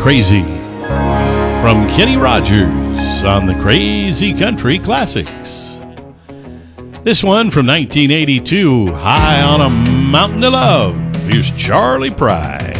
Crazy from Kenny Rogers on the Crazy Country Classics. This one from 1982, High on a Mountain of Love. Here's Charlie Pride.